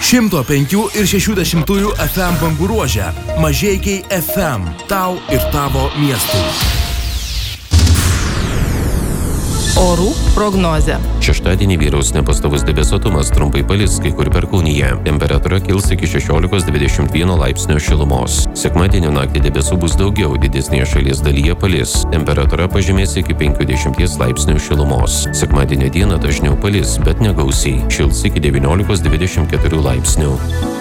105 ir 60 FM bangų ruože. Mažeikiai FM. Tau ir tavo miestui. Orų prognozė. Šeštadienį vyraus nepastovus debesuotumas, trumpai palis kai kur Perkūnija. Temperatūra kils iki 16-21 laipsnio šilumos. Sekmadienio naktį debesų bus daugiau, didesnėje šalies dalyje palis. Temperatūra pažemės iki 50 laipsnių šilumos. Sekmadienio dieną dažniau palis, bet negausiai. Šils iki 19-24 laipsnių.